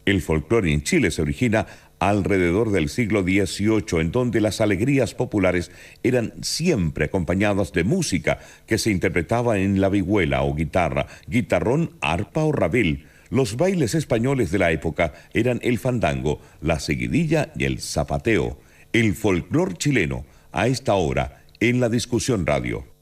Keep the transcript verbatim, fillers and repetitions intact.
El folclore en Chile se origina alrededor del siglo dieciocho, en donde las alegrías populares eran siempre acompañadas de música que se interpretaba en la vihuela o guitarra, guitarrón, arpa o rabel. Los bailes españoles de la época eran el fandango, la seguidilla y el zapateo. El folclor chileno, a esta hora, en La Discusión Radio.